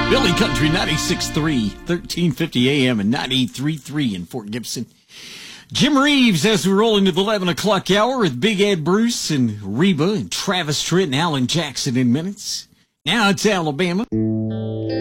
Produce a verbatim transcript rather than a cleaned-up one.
Billy Country ninety-six point three, thirteen fifty A M and ninety-three point three in Fort Gibson. Jim Reeves as we roll into the eleven o'clock hour with Big Ed Bruce and Reba and Travis Tritt and Alan Jackson in minutes. Now it's Alabama.